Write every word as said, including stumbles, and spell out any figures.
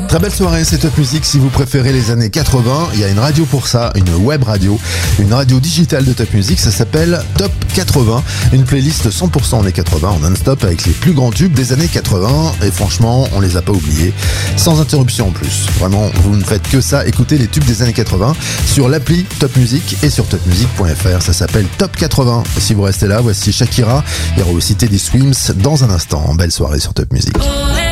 Très belle soirée, c'est Top Music. Si vous préférez les années quatre-vingts, il y a une radio pour ça, une web radio, une radio digitale de Top Music. Ça s'appelle Top quatre-vingts, une playlist cent pour cent années quatre-vingts en non-stop avec les plus grands tubes des années quatre-vingts. Et franchement, on les a pas oubliés, sans interruption en plus. Vraiment, vous ne faites que ça, écoutez les tubes des années quatre-vingts sur l'appli Top Music et sur top music point f r. Ça s'appelle Top quatre-vingts. Et si vous restez là, voici Shakira et Revocité des Swims dans un instant. Belle soirée sur Top Music.